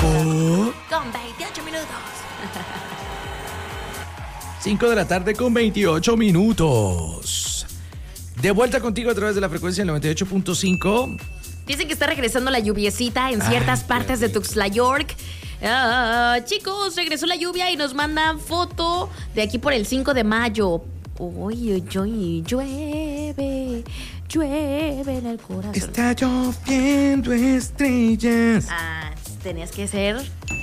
Con 28 minutos. 5 de la tarde con 28 minutos. De vuelta contigo a través de la frecuencia del 98.5. Dicen que está regresando la lluviecita en ciertas partes de Tuxtla York. Chicos, regresó la lluvia y nos mandan foto de aquí por el 5 de mayo. Uy, llueve en el corazón. Está lloviendo estrellas Tenías que ser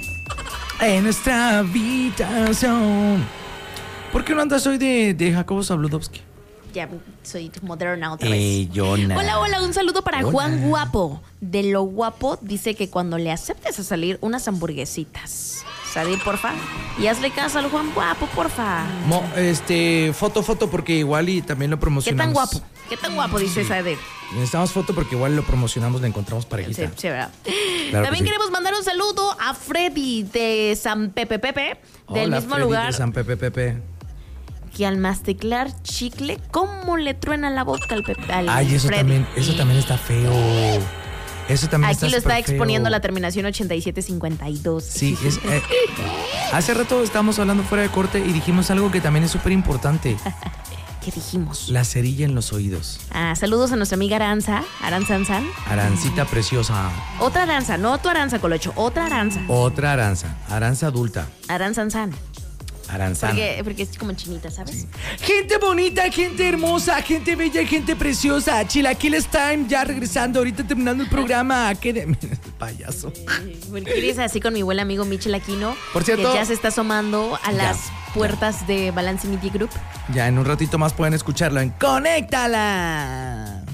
en nuestra habitación. ¿Por qué no andas hoy de Jacobo Zabludovsky? Ya soy moderna otra vez. Jonah. Hola, un saludo para Hola. Juan Guapo. De lo guapo, dice que cuando le aceptes a salir unas hamburguesitas. Salir, porfa. Y hazle caso al Juan Guapo, porfa. Foto, porque igual y también lo ¿Qué promocionamos. tan guapo? ¿Qué tan guapo dice Sader? Necesitamos foto porque igual lo promocionamos, le encontramos parejita. Sí, ¿verdad? Claro También que sí. queremos mandar un saludo a Freddy de San Pepe, del Hola, mismo Freddy lugar. de San Pepe. Que al masticar chicle, ¿cómo le truena la boca al Pepe? Ay, eso también está feo. Eso también Aquí lo está súper exponiendo feo. la terminación 8752. Sí, hace rato estábamos hablando fuera de corte y dijimos algo que también es súper importante. ¿Qué dijimos? La cerilla en los oídos. Saludos a nuestra amiga Aranza. Aranzanzan. Arancita preciosa. Otra Aranza, no tu Aranza, Colocho. Otra Aranza. Otra Aranza. Aranza adulta. Aranzanzan. Aranzana. Porque es como chinita, ¿sabes? Sí. Gente bonita, gente hermosa, gente bella, gente preciosa. Chilaquiles Time ya regresando, ahorita terminando el programa. Payaso. Porque eres así con mi buen amigo Michel Aquino. Por cierto, que ya se está asomando a las puertas de Balance Media Group. Ya en un ratito más pueden escucharlo en Conéctala.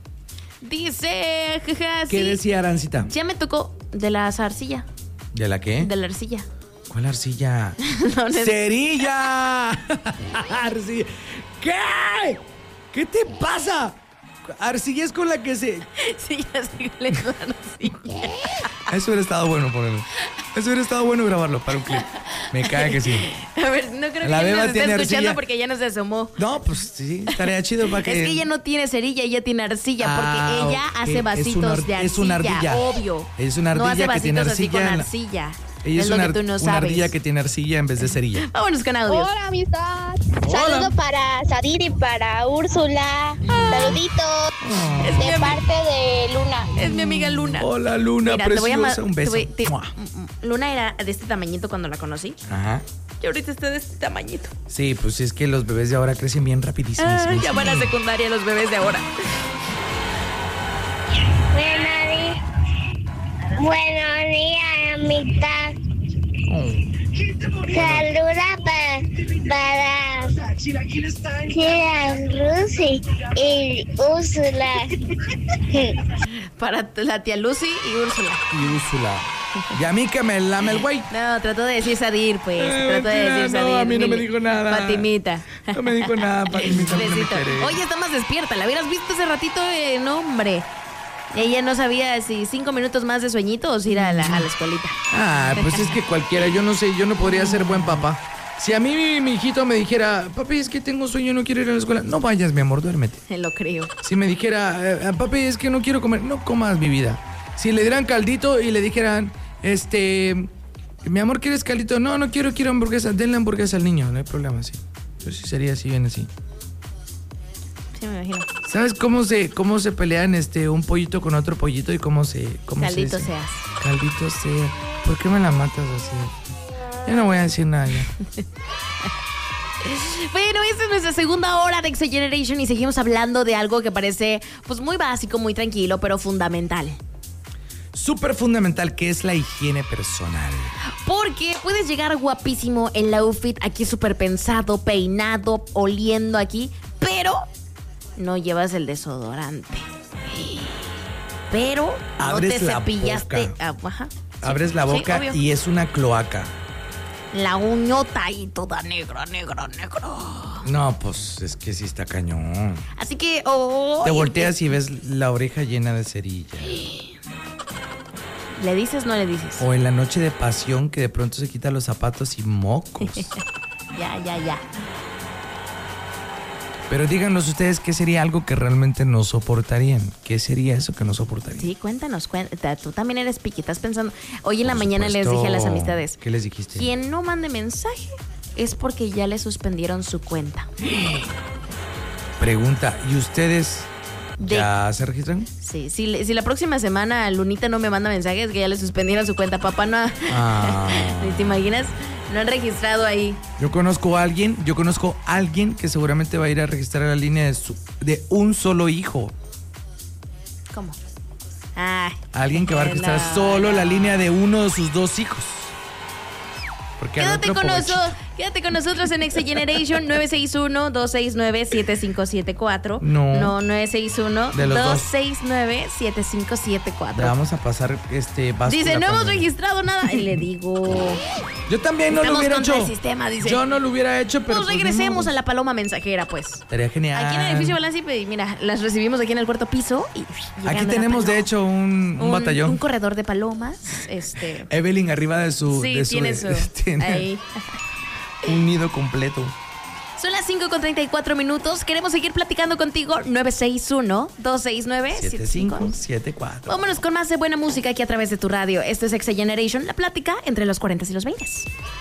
Dice, jaja, ¿Qué sí. decía Arancita? Ya me tocó de la arcilla. ¿De la qué? De la arcilla. ¿Cuál arcilla? No, no es- ¡Cerilla! Arcilla. ¿Qué? ¿Qué te pasa? Arcilla es con la que se... Sí, ya sé cuál es la arcilla. Eso hubiera estado bueno ponerlo. Eso hubiera estado bueno grabarlo para un clip. Me cae que sí. A ver, no creo La que beba nos esté tiene escuchando arcilla. porque ya no se asomó. No, pues sí, estaría chido para que... Es que ella no tiene cerilla, ella tiene arcilla, porque ella ok. hace vasitos de arcilla, es una ardilla. obvio. Es una ardilla no hace que vasitos tiene así arcilla con en la- arcilla. Ella es es lo una, que tú no una sabes. ardilla que tiene arcilla en vez de cerilla. Vámonos con audios. Hola, amistad. Hola. Saludo para Sadir y para Úrsula. Saluditos. Es mi De ami- parte de Luna. Es mi amiga Luna. Hola, Luna, Mira, te voy a preciosa. Un beso. Mua. Luna era de este tamañito cuando la conocí. Ajá. Y ahorita está de este tamañito. Sí, pues es que los bebés de ahora crecen bien rapidísimo. Ya van a secundaria los bebés de ahora. Buenos días, amistad. Saluda para Rusi y Úrsula. Para la tía Lucy y Úrsula. Y Úrsula. Y a mí que me lame el güey. No, trató de decir Sadir, pues. Trató de tía, decir no, Sadir. a mí no me Dile. dijo nada. Fatimita. No me dijo nada, Fatimita, no me Besito. quiere. Oye, está más despierta. La hubieras visto hace ratito, no, hombre. Ella no sabía si 5 minutos más de sueñito o si ir a la escuelita. Ah, pues es que cualquiera, yo no sé, yo no podría ser buen papá. Si a mí mi hijito me dijera, papi, es que tengo sueño, no quiero ir a la escuela, no vayas, mi amor, duérmete. Lo creo. Si me dijera, papi, es que no quiero comer, no comas, mi vida. Si le dieran caldito y le dijeran, mi amor, ¿quieres caldito? No, no quiero hamburguesa, denle hamburguesa al niño, no hay problema, sí. Yo sí sería así, bien así. Sí, me imagino. ¿Sabes cómo se pelean un pollito con otro pollito y cómo Caldito se seas. Caldito sea. ¿Por qué me la matas así? Yo no voy a decir nada ya. Bueno, esta es nuestra segunda hora de X Generation y seguimos hablando de algo que parece pues muy básico, muy tranquilo, pero fundamental. Súper fundamental, que es la higiene personal. Porque puedes llegar guapísimo, el outfit aquí súper pensado, peinado, oliendo aquí, pero no llevas el desodorante. Pero Abres no te la cepillaste. boca. Ajá. Abres la Sí, boca obvio. y es una cloaca. La uñota ahí toda negra. No, pues es que sí está cañón. Así que... Te volteas y ves la oreja llena de cerilla. ¿Le dices o no le dices? O en la noche de pasión que de pronto se quita los zapatos y mocos. Ya. Pero díganos ustedes qué sería algo que realmente no soportarían. ¿Qué sería eso que no soportarían? Sí, cuéntanos. Tú también eres piqui. Estás pensando. Hoy en la mañana les supuesto. dije a las amistades. ¿Qué les dijiste? Quien no mande mensaje es porque ya le suspendieron su cuenta. Pregunta, ¿y ustedes ya se registran? Sí, si la próxima semana Lunita no me manda mensajes, que ya le suspendieron su cuenta. Papá no ha... ¿Te imaginas? No han registrado ahí. Yo conozco a alguien que seguramente va a ir a registrar la línea de un solo hijo. ¿Cómo? Ah, Alguien que va a registrar solo la línea de uno de sus 2 hijos. Porque Quédate con nosotros en Next Generation 961-269-7574. No. 961-269-7574. Le vamos a pasar báscula. Dice, no hemos registrado nada. Y le digo... Yo también no lo hubiera hecho. El sistema, dice. Yo no lo hubiera hecho, pero... Pues regresemos a la paloma mensajera, pues. Estaría genial. Aquí en el edificio Balance, mira, las recibimos aquí en el 4º piso. Y aquí tenemos, de hecho, un batallón. Un corredor de palomas. Evelyn arriba de su... Sí, tiene ahí. Un nido completo. Son las 5:34. Queremos seguir platicando contigo. 961-269-7574. Vámonos con más de buena música aquí a través de tu radio. Esto es Next Generation, la plática entre los 40 y los 20.